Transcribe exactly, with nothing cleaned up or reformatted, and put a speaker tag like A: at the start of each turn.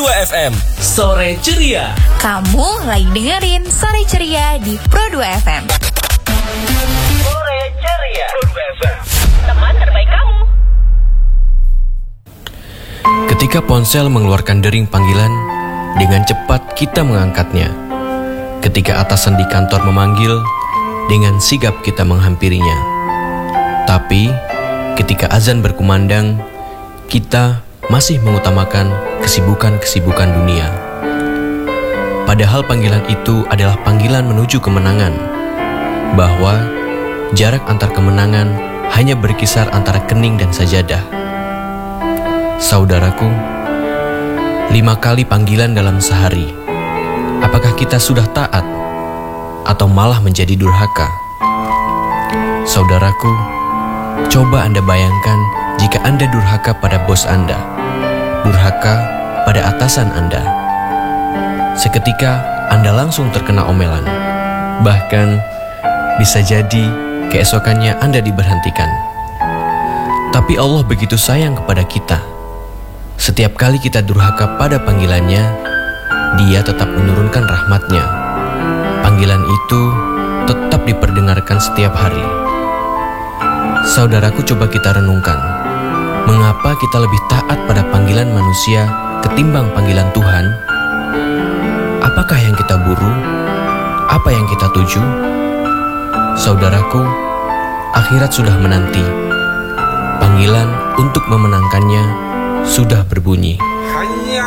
A: dua F M, Sore Ceria.
B: Kamu lagi dengerin Sore Ceria di Pro dua F M.
A: Sore Ceria, Pro dua F M,
B: teman terbaik kamu.
C: Ketika ponsel mengeluarkan dering panggilan, dengan cepat kita mengangkatnya. Ketika atasan di kantor memanggil, dengan sigap kita menghampirinya. Tapi, ketika azan berkumandang, kita masih mengutamakan kesibukan-kesibukan dunia. Padahal panggilan itu adalah panggilan menuju kemenangan, bahwa jarak antar kemenangan hanya berkisar antara kening dan sajadah. Saudaraku, lima kali panggilan dalam sehari. Apakah kita sudah taat atau malah menjadi durhaka? Saudaraku, coba Anda bayangkan jika Anda durhaka pada bos Anda, durhaka pada atasan Anda. Seketika Anda langsung terkena omelan. Bahkan bisa jadi keesokannya Anda diberhentikan. Tapi Allah begitu sayang kepada kita. Setiap kali kita durhaka pada panggilannya, Dia tetap menurunkan rahmatnya. Panggilan itu tetap diperdengarkan setiap hari. Saudaraku, coba kita renungkan. Mengapa kita lebih taat pada panggilan manusia ketimbang panggilan Tuhan? Apakah yang kita buru? Apa yang kita tuju? Saudaraku, akhirat sudah menanti. Panggilan untuk memenangkannya sudah berbunyi.